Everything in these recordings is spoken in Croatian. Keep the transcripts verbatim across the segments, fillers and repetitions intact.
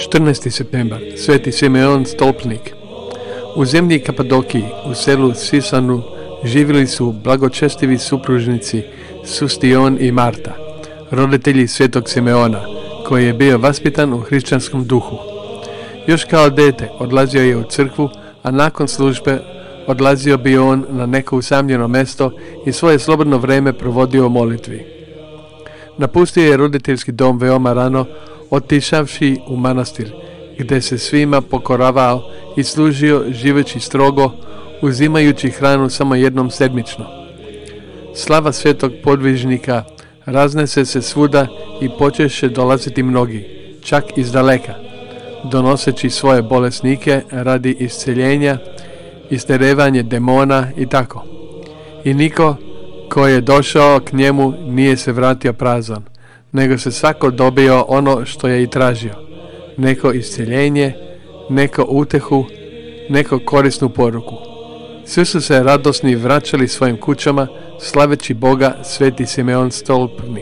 četrnaesti septembar, Sveti Simeon Stolpnik. U zemlji Kapadokiji, u selu Sisanu, živjeli su blagočestivi supružnici Sustion i Marta, roditelji svetog Simeona, koji je bio vaspitan u hrišćanskom duhu. Još kao dete odlazio je u crkvu, a nakon službe odlazio bi on na neko usamljeno mjesto i svoje slobodno vrijeme provodio u molitvi. Napustio je roditeljski dom veoma rano, otišavši u manastir, gdje se svima pokoravao i služio živeći strogo, uzimajući hranu samo jednom sedmično. Slava svetog podvižnika raznese se svuda i počeše dolaziti mnogi, čak iz daleka, donoseći svoje bolesnike radi isceljenja, isterevanje demona i tako. I niko ko je došao k njemu nije se vratio prazan, nego se svako dobio ono što je i tražio, neko isceljenje, neko utehu, neko korisnu poruku. Svi su se radosni vraćali svojim kućama, slaveći Boga Sveti Simeon Stolpnik.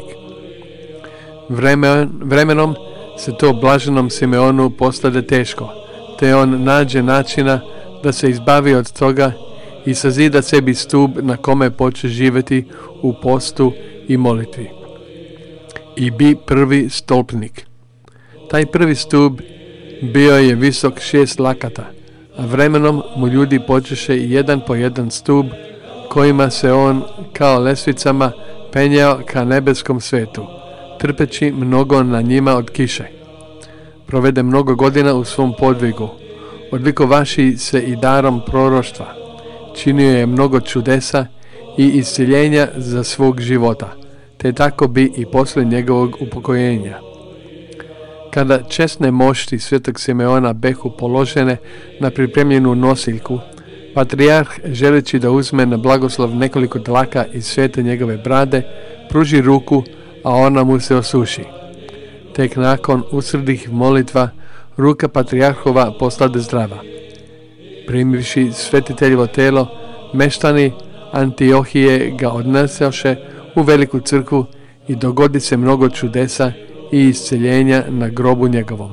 Vremen, vremenom se to blaženom Simeonu postade teško, te on nađe načina da se izbavi od toga i sazida sebi stup na kome poče živjeti u postu i molitvi. I bi prvi stolpnik. Taj prvi stup bio je visok šest lakata, a vremenom mu ljudi počeše jedan po jedan stup, kojima se on kao lesvicama penjao ka nebeskom svetu, trpeći mnogo na njima od kiše. Provede mnogo godina u svom podvigu, odlikovaši se i darom proroštva, činio je mnogo čudesa i isceljenja za svog života, te tako bi i poslije njegovog upokojenja. Kada česne mošti svetog Simeona behu položene na pripremljenu nosiljku, patrijarh, želeći da uzme na blagoslov nekoliko dlaka iz svete njegove brade, pruži ruku, a ona mu se osuši. Tek nakon usrdih molitva, ruka patrijarhova postade zdrava. Primivši svetiteljevo telo, meštani Antiohije ga odnesoše u veliku crkvu i dogodi se mnogo čudesa i isceljenja na grobu njegovom.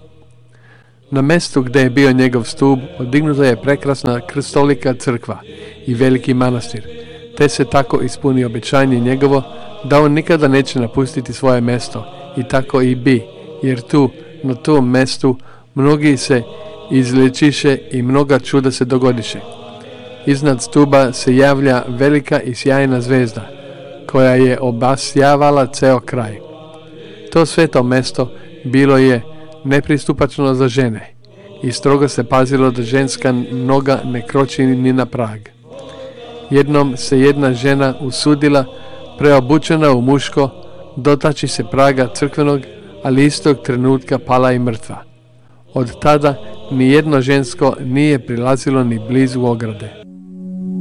Na mjestu gdje je bio njegov stup podignuta je prekrasna krstolika crkva i veliki manastir, te se tako ispuni obećanje njegovo da on nikada neće napustiti svoje mjesto, i tako i bi, jer tu, na tom mjestu, mnogi se izlečiše i mnoga čuda se dogodiše. Iznad stuba se javlja velika i sjajna zvezda, koja je obasjavala ceo kraj. To sveto mjesto bilo je nepristupačno za žene i strogo se pazilo da ženska noga ne kroči ni na prag. Jednom se jedna žena usudila, preobučena u muško, dotaći se praga crkvenog, ali istog trenutka pala i mrtva. Od tada ni jedno žensko nije prilazilo ni blizu ograde.